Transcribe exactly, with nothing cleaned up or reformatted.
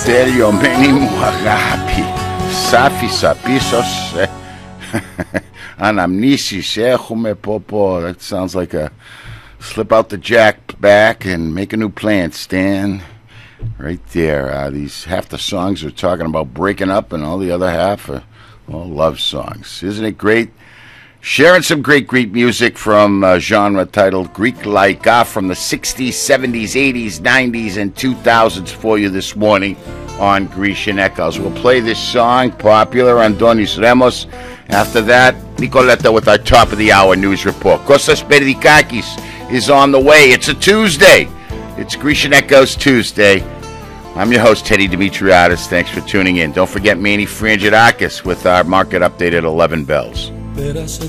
Eleuterio Meni Muagapi Safi Sapisos Anamnesis Έχουμε Popo. That sounds like a slip out the jack back and make a new plan, Stan. Right there. Uh, these half the songs are talking about breaking up, and all the other half are all love songs. Isn't it great? Sharing some great Greek music from a genre titled Greek Laika from the sixties, seventies, eighties, nineties, and two thousands for you this morning on Grecian Echoes. We'll play this song, popular, Andonis Remos. After that, Nicoletta with our top of the hour news report. Kostas Peridikakis is on the way. It's a Tuesday. It's Grecian Echoes Tuesday. I'm your host, Teddy Dimitriadis. Thanks for tuning in. Don't forget Manny Frangidakis with our market update at eleven bells. Πέρασε